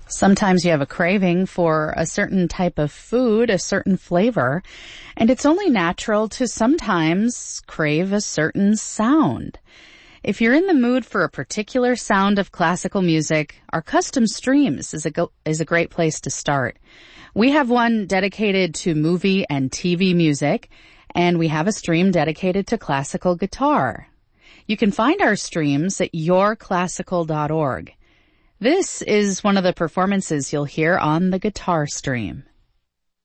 Sometimes you have a craving for a certain type of food, a certain flavor, and it's only natural to sometimes crave a certain sound. If you're in the mood for a particular sound of classical music, our custom streams is a great place to start. We have one dedicated to movie and TV music, and we have a stream dedicated to classical guitar. You can find our streams at yourclassical.org. This is one of the performances you'll hear on the guitar stream.